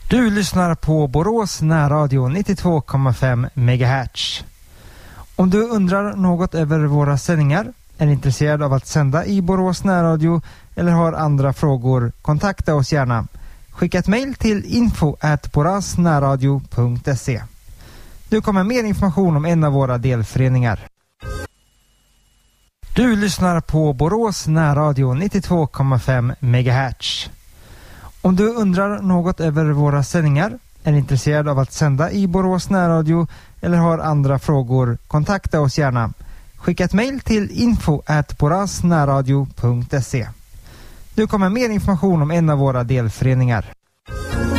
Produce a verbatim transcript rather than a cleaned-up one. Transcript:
Du lyssnar på Borås närradio nittiotvå komma fem megahertz. Om du undrar något över våra sändningar, är intresserad av att sända i Borås närradio eller har andra frågor, kontakta oss gärna. Skicka ett mejl till info at borasnärradio punkt se. Du kommer mer information om en av våra delföreningar. Du lyssnar på Borås närradio nittiotvå komma fem megahertz. Om du undrar något över våra sändningar, är intresserad av att sända i Borås närradio eller har andra frågor, kontakta oss gärna. Skicka ett mejl till info at borasnärradio punkt se. Du kommer mer information om en av våra delföreningar.